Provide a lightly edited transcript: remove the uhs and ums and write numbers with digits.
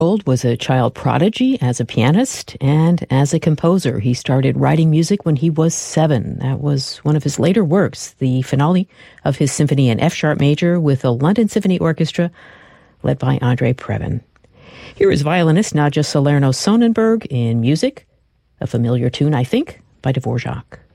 Gold was a child prodigy as a pianist and as a composer. He started writing music when he was 7. That was one of his later works, the finale of his symphony in F-sharp major with the London Symphony Orchestra, led by Andre Previn. Here is violinist Nadja Salerno Sonnenberg in music, a familiar tune, I think, by Dvorak.